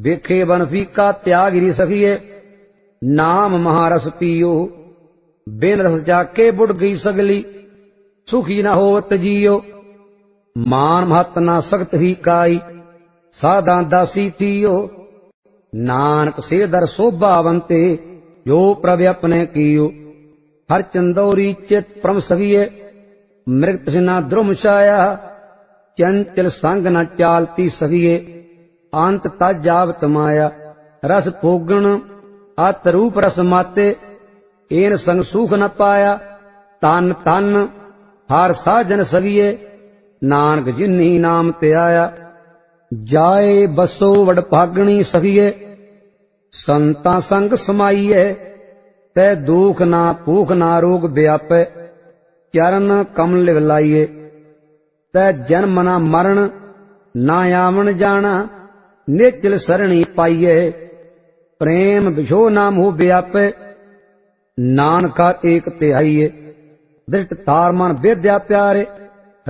ਵੇਖੇ ਬਨ ਫੀਕਾ त्याग री सखिए। नाम महारस पियो बिन रस जाके बुढ़ गई सगली। सुखी न होवत जियो मान महत ना सख्त ही काई। साधा दासी थियो नानक से दर शोभावंते जो प्रभ अपने कियो। हर चंदौरी चित प्रम सगिए मृत सिना द्रुम छाया। चंचल संग न चालती सगिए अंत तज जावत माया। रस भोगण अत रूप रस माते एन संग सुख न पाया। तन तन हर साजन सगिए नानक जिन्ही नाम ते आया। जाए बसो वड भागणी सगिए संता संग समाइए। तै दुख ना भूख ना रोग व्यापे चरण कमल लाइए। तै जन्म ना मरण ना आवन जाना निचल सरणी पाइए। प्रेम बिछो ना मुह व्यापे नानका एक तिहाइए। दृष्ट तार मन विद्या प्यारे